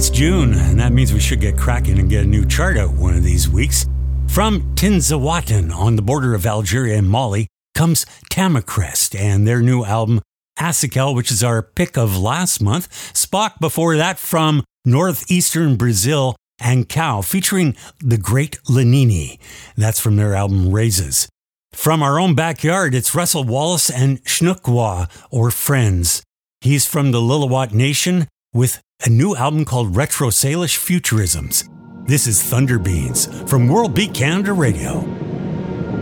It's June, and that means we should get cracking and get a new chart out one of these weeks. From Tinzaouattan on the border of Algeria and Mali comes Tamacrest and their new album Acikel, which is our pick of last month. Spock before that from northeastern Brazil, and Cow featuring the great Lenini. That's from their album Raises. From our own backyard, it's Russell Wallace and Shnukwa, or Friends. He's from the Lillooet Nation with a new album called Retro Salish Futurisms. This is Thunder Beans from World Beat Canada Radio.